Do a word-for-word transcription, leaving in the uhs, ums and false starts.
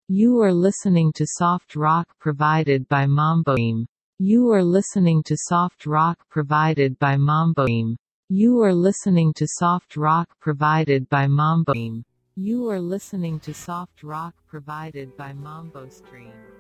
You are listening to soft rock provided by Mamboim. You are listening to soft rock provided by Mamboim. You are listening to soft rock provided by Mamboim. You are listening to soft rock provided by Mambo Stream.